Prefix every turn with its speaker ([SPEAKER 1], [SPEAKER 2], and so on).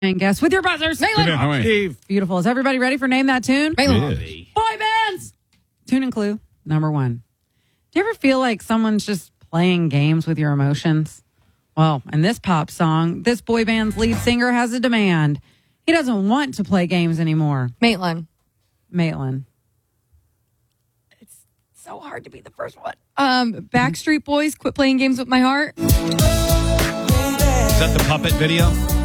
[SPEAKER 1] And guess with your buzzers.
[SPEAKER 2] Steve.
[SPEAKER 1] Beautiful. Is everybody ready for Name That Tune?
[SPEAKER 2] Yes.
[SPEAKER 1] Boy bands. Tune and clue number 1. Do you ever feel like someone's just playing games with your emotions? Well, in this pop song, this boy band's lead singer has a demand. He doesn't want to play games anymore.
[SPEAKER 3] Maitland.
[SPEAKER 1] It's so hard to be the first one.
[SPEAKER 3] Backstreet Boys, Quit Playing Games with My Heart.
[SPEAKER 2] Is that the puppet video?